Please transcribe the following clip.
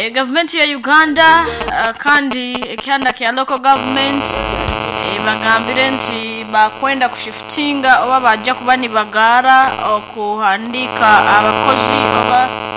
Government ya Uganda kandi ekyanda kya local government bagambire nti bakwenda kushiftinga oba bajja kuba ni bagara okuhandika abakozi oba